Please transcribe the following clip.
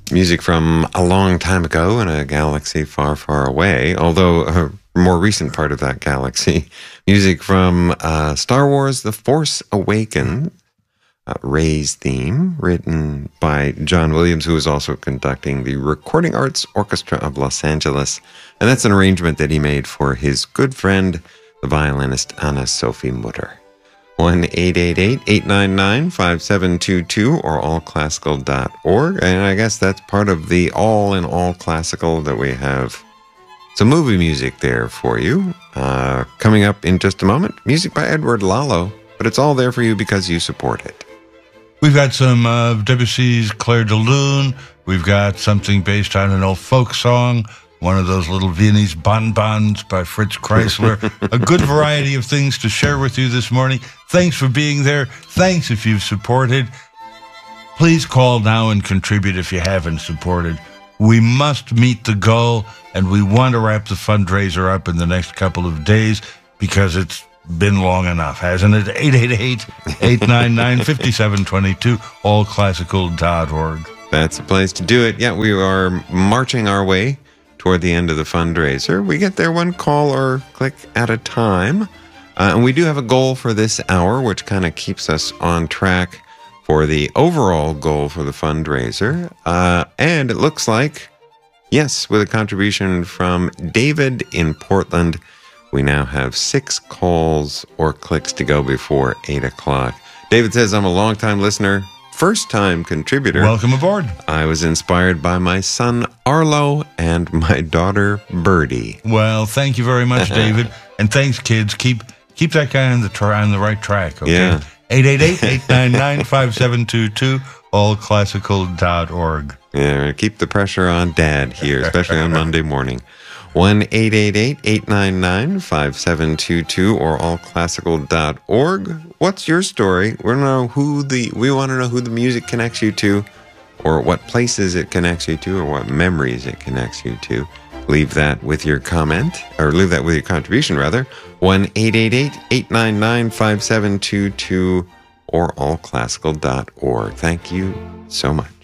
Music from a long time ago in a galaxy far, far away, although a more recent part of that galaxy. Music from Star Wars The Force Awakens, Rey's theme, written by John Williams, who is also conducting the Recording Arts Orchestra of Los Angeles. And that's an arrangement that he made for his good friend, the violinist Anna Sophie Mutter. 1-888-899-5722 or allclassical.org. And I guess that's part of the all in all classical that we have some movie music there for you. Coming up in just a moment, music by Edward Lalo, but it's all there for you because you support it. We've got some Debussy's Clair de Lune. We've got something based on an old folk song, one of those little Viennese bonbons by Fritz Kreisler. A good variety of things to share with you this morning. Thanks for being there. Thanks if you've supported. Please call now and contribute if you haven't supported. We must meet the goal, and we want to wrap the fundraiser up in the next couple of days because it's been long enough, hasn't it? 888-899-5722, allclassical.org. That's the place to do it. Yeah, we are marching our way toward the end of the fundraiser. We get there one call or click at a time. And we do have a goal for this hour, which kind of keeps us on track for the overall goal for the fundraiser. And it looks like, yes, with a contribution from David in Portland, we now have 6 calls or clicks to go before 8 o'clock. David says, I'm a longtime listener, first-time contributor. Welcome aboard. I was inspired by my son, Arlo, and my daughter, Birdie. Well, thank you very much, David. And thanks, kids. Keep that guy on the right track, okay? Yeah. 888-899-5722, allclassical.org. Yeah, keep the pressure on Dad here, especially on Monday morning. 1-888-899-5722 or allclassical.org. What's your story? We want to know who the music connects you to, or what places it connects you to, or what memories it connects you to. Leave that with your comment, or leave that with your contribution, rather. 1-888-899-5722 or allclassical.org. Thank you so much.